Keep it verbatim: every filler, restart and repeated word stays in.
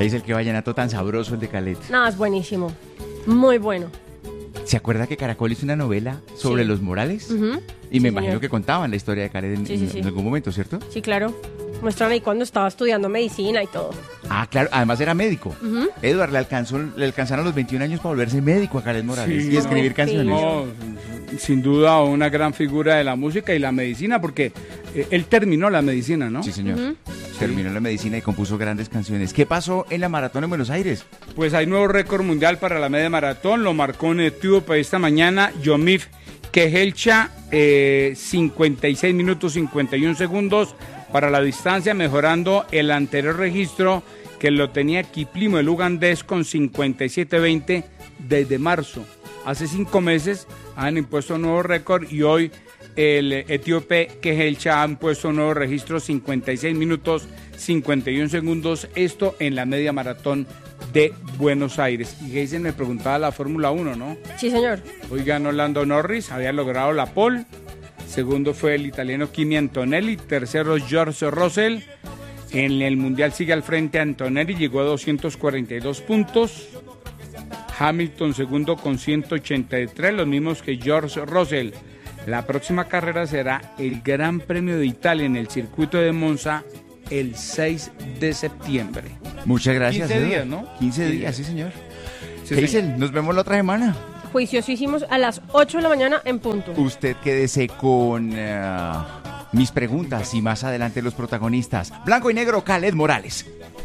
Hazel, qué vallenato tan sabroso el de Khaled. No, es buenísimo. Muy bueno. ¿Se acuerda que Caracol hizo una novela sobre Sí. los Morales? Uh-huh. Y Sí, me imagino señor. que contaban la historia de Khaled en, Sí, sí, en- sí. en algún momento, ¿cierto? Sí, claro. Muestran ahí cuando estaba estudiando medicina y todo. Ah, claro, además era médico. Ujú. Edward, le, alcanzó, le alcanzaron los veintiún años para volverse médico a Khaled Morales Sí. y escribir Muy canciones. fino. No, sin duda una gran figura de la música y la medicina, porque eh, él terminó la medicina, ¿no? Sí, señor. Ujú. Terminó la medicina y compuso grandes canciones. ¿Qué pasó en la maratón en Buenos Aires? Pues hay nuevo récord mundial para la media maratón, lo marcó en Etíope esta mañana Yomif Kehelcha, eh, cincuenta y seis minutos cincuenta y uno segundos para la distancia, mejorando el anterior registro que lo tenía Kiplimo, el ugandés, con cincuenta y siete veinte desde marzo. Hace cinco meses han impuesto un nuevo récord y hoy el etíope Kehelcha han puesto un nuevo registro, cincuenta y seis minutos cincuenta y uno segundos, esto en la media maratón de Buenos Aires. Y Geisen me preguntaba la Fórmula uno, ¿no? Sí, señor. Hoy ganó Lando Norris, había logrado la pole. Segundo fue el italiano Kimi Antonelli. Tercero George Russell. En el Mundial sigue al frente Antonelli, llegó a doscientos cuarenta y dos puntos. Hamilton segundo con ciento ochenta y tres, los mismos que George Russell. La próxima carrera será el Gran Premio de Italia en el circuito de Monza el seis de septiembre. Muchas gracias. quince días, Edward. ¿no? quince Sí. días, sí, señor. Sí, Hazel, señor. nos vemos la otra semana. Juiciosísimos a las ocho de la mañana en punto. Usted quédese con eh, mis preguntas y más adelante los protagonistas. Blanco y negro, Khaled Morales.